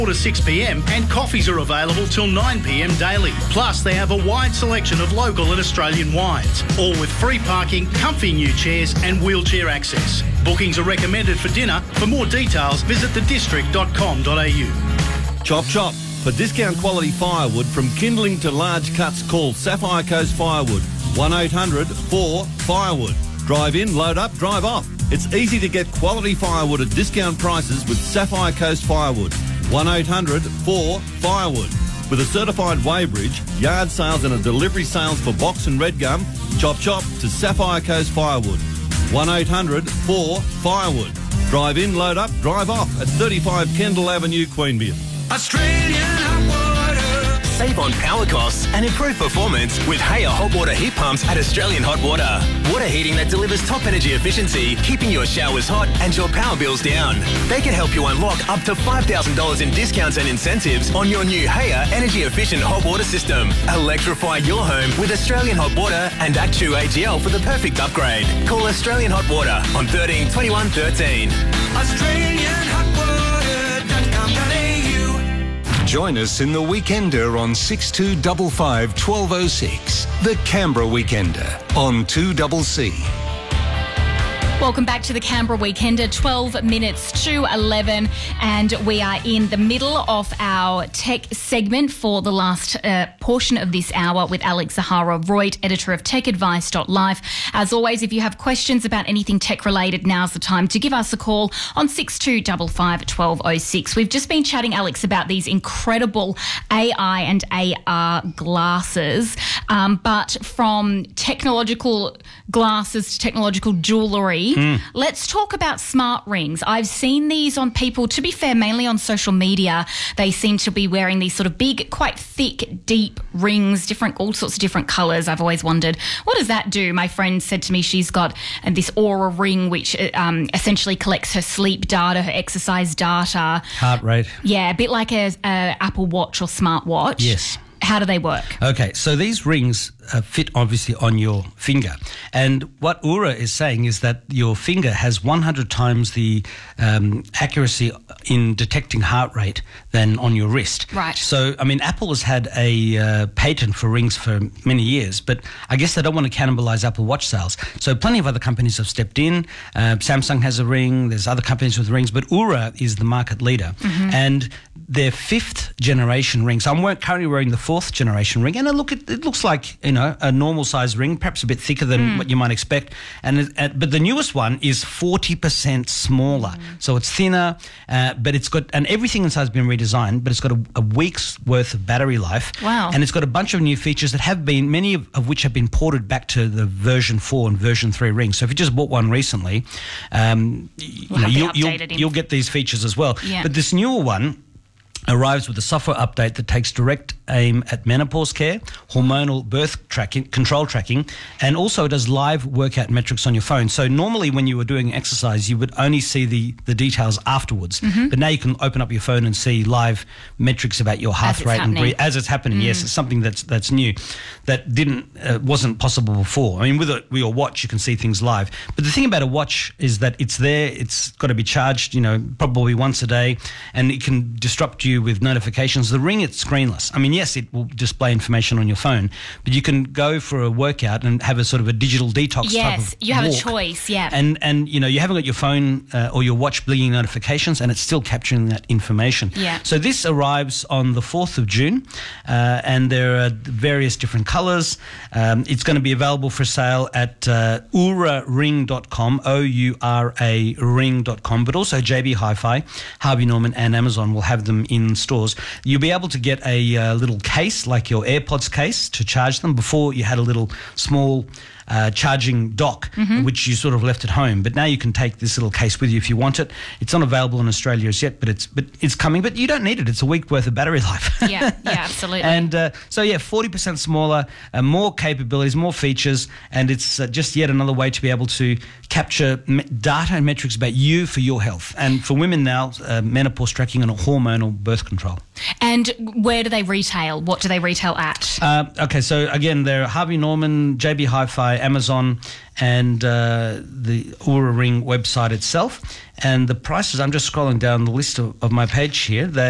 to 6 p.m, and coffees are available till 9 p.m. daily. Plus, they have a wide selection of local and Australian wines, all with free parking, comfy new chairs and wheelchair access. Bookings are recommended for dinner. For more details, visit thedistrict.com.au. Chop Chop. For discount quality firewood from kindling to large cuts, call Sapphire Coast Firewood. 1-800-4-FIREWOOD. Drive in, load up, drive off. It's easy to get quality firewood at discount prices with Sapphire Coast Firewood. 1-800-4-FIREWOOD. With a certified weighbridge, yard sales and a delivery sales for box and red gum, Chop Chop to Sapphire Coast Firewood. 1-800-4-FIREWOOD. Drive in, load up, drive off at 35 Kendall Avenue, Queanbeyan. Australian hot water. Save on power costs and improve performance with Haya hot water heat pumps at Australian Hot Water. Water heating that delivers top energy efficiency, keeping your showers hot and your power bills down. They can help you unlock up to $5,000 in discounts and incentives on your new Haya energy efficient hot water system. Electrify your home with Australian Hot Water and Actu AGL for the perfect upgrade. Call Australian Hot Water on 13 21 13. AustralianHotWater.com.au. Join us in the Weekender on 6255 1206. The Canberra Weekender on 2CC. Welcome back to the Canberra Weekender, 12 minutes to 11, and we are in the middle of our tech segment for the last portion of this hour with Alex Zahara-Royt, editor of TechAdvice.life. As always, if you have questions about anything tech-related, now's the time to give us a call on 6255 1206. We've just been chatting, Alex, about these incredible AI and AR glasses, but from technological glasses to technological jewellery. Let's talk about smart rings. I've seen these on people, to be fair, mainly on social media. They seem to be wearing these sort of big, quite thick, deep rings, all sorts of different colours. I've always wondered, what does that do? My friend said to me she's got this Aura ring, which essentially collects her sleep data, her exercise data. Heart rate. Yeah, a bit like a Apple Watch or smartwatch. Yes. How do they work? Okay, so these rings fit obviously on your finger. And what Aura is saying is that your finger has 100 times the accuracy in detecting heart rate than on your wrist. Right. So, I mean, Apple has had a patent for rings for many years, but I guess they don't want to cannibalize Apple Watch sales. So plenty of other companies have stepped in. Samsung has a ring. There's other companies with rings, but Aura is the market leader. And their 5th generation ring. So I'm currently wearing the 4th generation ring, and it looks like, you know, a normal size ring, perhaps a bit thicker than what you might expect. But the newest one is 40% smaller, so it's thinner, but it's got, and everything inside has been redesigned. But it's got a week's worth of battery life. Wow! And it's got a bunch of new features that have been, many of which have been ported back to the version 4 and version 3 rings. So if you just bought one recently, you'll get these features as well. Yeah. But this newer one arrives with a software update that takes direct aim at menopause care, hormonal birth control tracking, and also does live workout metrics on your phone. So normally when you were doing exercise, you would only see the details afterwards. But now you can open up your phone and see live metrics about your heart rate and breathe as it's happening. Yes, it's something that's new, that wasn't possible before. I mean, with your watch, you can see things live. But the thing about a watch is that it's there. It's got to be charged, probably once a day, and it can disrupt you with notifications. The ring, it's screenless. I mean, yes, it will display information on your phone, but you can go for a workout and have a sort of a digital detox type of you have walk. a choice, yeah. And you haven't got your phone or your watch blinging notifications, and it's still capturing that information. Yeah. So this arrives on the 4th of June, and there are various different colours. It's going to be available for sale at ouraring.com, O-U-R-A ring.com, but also JB Hi-Fi, Harvey Norman and Amazon will have them in stores. You'll be able to get a little case, like your AirPods case, to charge them. Before you had a little small charging dock, which you sort of left at home. But now you can take this little case with you if you want it. It's not available in Australia as yet, but it's coming. But you don't need it. It's a week worth of battery life. Yeah, absolutely. And 40% smaller, more capabilities, more features, and it's just yet another way to be able to capture data and metrics about you for your health. And for women now, menopause tracking and hormonal birth control. And where do they retail? What do they retail at? Okay, so again, they're Harvey Norman, JB Hi-Fi, Amazon, and the Aura Ring website itself. And the prices, I'm just scrolling down the list of my page here.